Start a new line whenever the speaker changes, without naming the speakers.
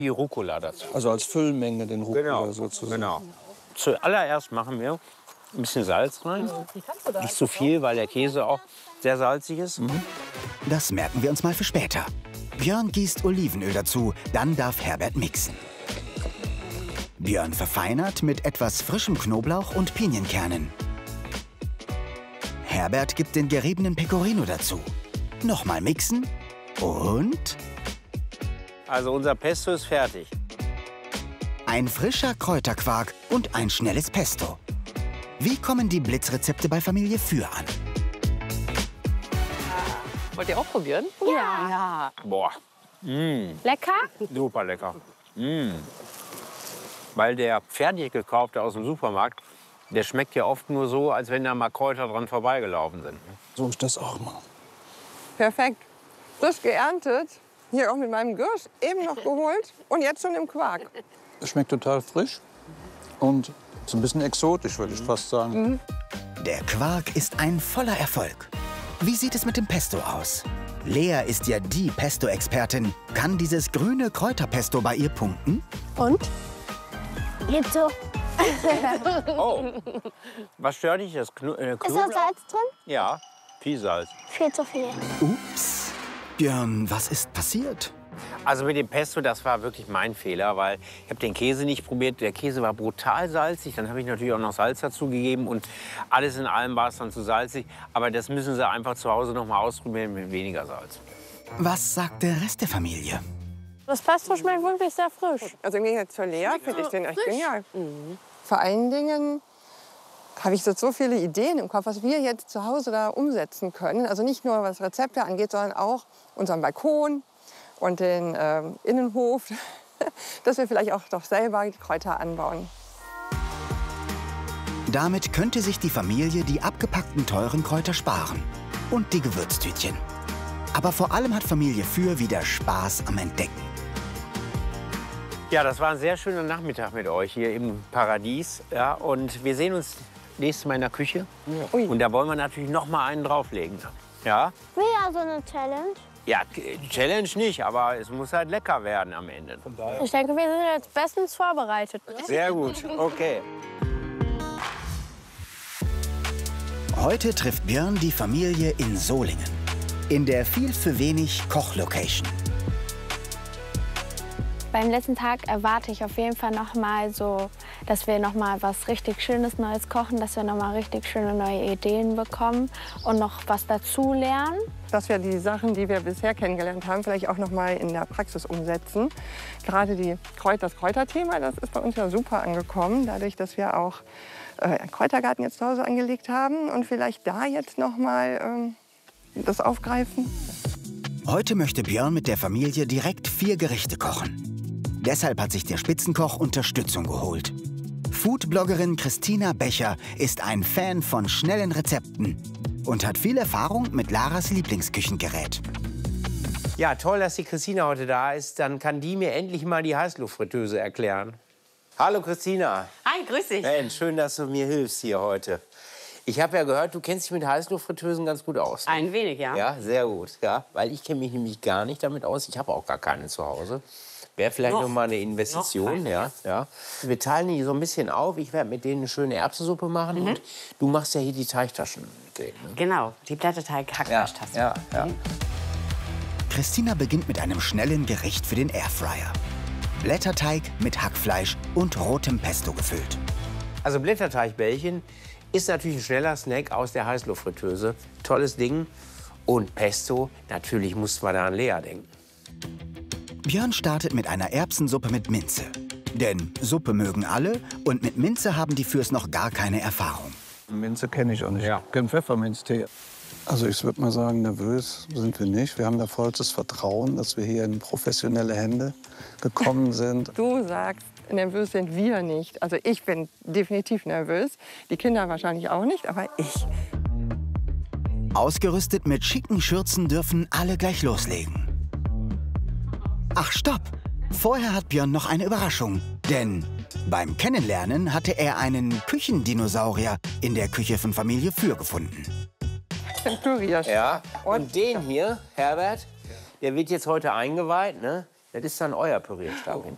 die Rucola dazu.
Also als Füllmenge den Rucola
Genau,
sozusagen.
genau. Zuallererst machen wir ein bisschen Salz rein. Nicht zu viel, weil der Käse auch sehr salzig ist.
Das merken wir uns mal für später. Björn gießt Olivenöl dazu, dann darf Herbert mixen. Björn verfeinert mit etwas frischem Knoblauch und Pinienkernen. Herbert gibt den geriebenen Pecorino dazu. Nochmal mixen und
Also unser Pesto ist fertig.
ein frischer Kräuterquark und ein schnelles Pesto. Wie kommen die Blitzrezepte bei Familie Für an?
Wollt ihr auch probieren?
Ja.
Boah,
Lecker?
super lecker. Weil der fertig gekaufte aus dem Supermarkt, der schmeckt ja oft nur so, als wenn da mal Kräuter dran vorbeigelaufen sind.
So ist das auch mal.
Perfekt. Frisch geerntet. Hier auch mit meinem Gürsch eben noch geholt. Und jetzt schon im Quark.
Es schmeckt total frisch und ist ein bisschen exotisch, würde ich fast sagen.
Der Quark ist ein voller Erfolg. Wie sieht es mit dem Pesto aus? Lea ist ja die Pesto-Expertin. Kann dieses grüne Kräuterpesto bei ihr punkten?
Und?
Geht so.
Oh, was stört dich? Das
Ist da
Knoblauch?
Salz drin?
Ja, viel Salz.
Viel zu viel.
Ups. Björn, was ist passiert?
Also mit dem Pesto, das war wirklich mein Fehler, weil ich habe den Käse nicht probiert. Der Käse war brutal salzig. Dann habe ich natürlich auch noch Salz dazu gegeben und alles in allem war es dann zu salzig. Aber das müssen Sie einfach zu Hause noch mal ausprobieren mit weniger Salz.
Was sagt der Rest der Familie?
Das Pesto schmeckt wirklich sehr frisch.
Also im Gegensatz zur Lea finde ich den echt genial. Vor allen Dingen habe ich so viele Ideen im Kopf, was wir jetzt zu Hause da umsetzen können. Also nicht nur was Rezepte angeht, sondern auch unseren Balkon und den Innenhof, dass wir vielleicht auch doch selber Kräuter anbauen.
Damit könnte sich die Familie die abgepackten teuren Kräuter sparen. Und die Gewürztütchen. Aber vor allem hat Familie Für wieder Spaß am Entdecken.
Ja, das war ein sehr schöner Nachmittag mit euch hier im Paradies. Ja, und wir sehen uns nächstes Mal in der Küche.
Ui.
Und da wollen wir natürlich noch mal einen drauflegen. Ja?
Wieder so eine Challenge.
Ja, Challenge nicht, aber es muss halt lecker werden am Ende.
Ich denke, wir sind jetzt bestens vorbereitet.
Sehr gut, okay.
Heute trifft Björn die Familie in Solingen. In der viel für wenig Kochlocation.
Beim letzten Tag erwarte ich auf jeden Fall noch mal so, dass wir noch mal was richtig Schönes Neues kochen, dass wir noch mal richtig schöne neue Ideen bekommen und noch was dazu lernen.
Dass wir die Sachen, die wir bisher kennengelernt haben, vielleicht auch noch mal in der Praxis umsetzen. Gerade das Kräuterthema, das ist bei uns ja super angekommen, dadurch, dass wir auch einen Kräutergarten jetzt zu Hause angelegt haben und vielleicht da jetzt noch mal das aufgreifen.
Heute möchte Björn mit der Familie direkt 4 Gerichte kochen. Deshalb hat sich der Spitzenkoch Unterstützung geholt. Foodbloggerin Christina Becher ist ein Fan von schnellen Rezepten und hat viel Erfahrung mit Laras Lieblingsküchengerät.
Ja, toll, dass die Christina heute da ist. Dann kann die mir endlich mal die Heißluftfritteuse erklären. Hallo Christina.
Hi, grüß dich.
Mensch, schön, dass du mir hilfst hier heute. Ich habe ja gehört, du kennst dich mit Heißluftfritteusen ganz gut aus. Ne?
Ein wenig, ja.
Ja, sehr gut. Ja, weil ich kenne mich nämlich gar nicht damit aus. Ich habe auch gar keine zu Hause. Wäre vielleicht noch mal eine Investition. Ja. Wir teilen die so ein bisschen auf. Ich werde mit denen eine schöne Erbsensuppe machen. Und du machst ja hier die Teigtaschen. Ne?
Genau, die Blätterteig-Hackfleischtasse.
Ja.
Christina beginnt mit einem schnellen Gericht für den Airfryer. Blätterteig mit Hackfleisch und rotem Pesto gefüllt.
Also Blätterteigbällchen ist natürlich ein schneller Snack aus der Heißluftfritteuse. Tolles Ding. Und Pesto, natürlich mussten wir da an Lea denken.
Björn startet mit einer Erbsensuppe mit Minze. Denn Suppe mögen alle und mit Minze haben die Fürs noch gar keine Erfahrung.
Minze kenne ich auch nicht.
Ja.
Ich kenne Pfefferminztee. Also ich würde mal sagen, nervös sind wir nicht. Wir haben da vollstes Vertrauen, dass wir hier in professionelle Hände gekommen sind.
Du sagst, nervös sind wir nicht. Also ich bin definitiv nervös. Die Kinder wahrscheinlich auch nicht, aber ich.
Ausgerüstet mit schicken Schürzen dürfen alle gleich loslegen. Ach, stopp! Vorher hat Björn noch eine Überraschung. Denn beim Kennenlernen hatte er einen Küchendinosaurier in der Küche von Familie Für gefunden.
Tempuriert.
Ja, und den hier, Herbert, der wird jetzt heute eingeweiht, ne? Das ist dann euer Pürierstab.